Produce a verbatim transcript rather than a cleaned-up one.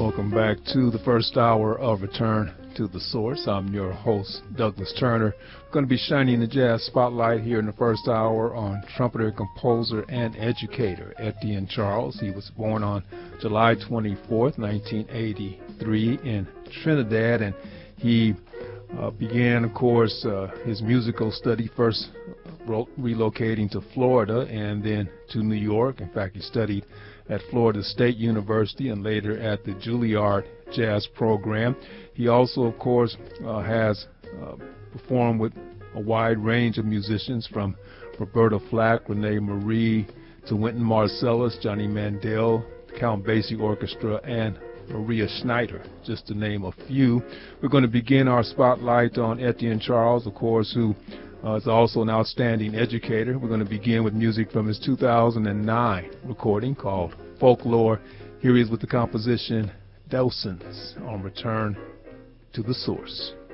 Welcome back to the first hour of Return to the Source. I'm your host, Douglas Turner. I'm going to be shining the jazz spotlight here in the first hour on trumpeter, composer, and educator Etienne Charles. He was born on July twenty-fourth, nineteen eighty-three in Trinidad, and he uh, began, of course, uh, his musical study first relocating to Florida and then to New York. In fact, he studied at Florida State University and later at the Juilliard Jazz Program. He also, of course, uh, has uh, performed with a wide range of musicians from Roberta Flack, Rene Marie, to Wynton Marsalis, Johnny Mandel, Count Basie Orchestra, and Maria Schneider, just to name a few. We're going to begin our spotlight on Etienne Charles, of course, who Uh, is also an outstanding educator. We're going to begin with music from his two thousand nine recording called Folklore. Here he is with the composition Dozens on Return to the Source.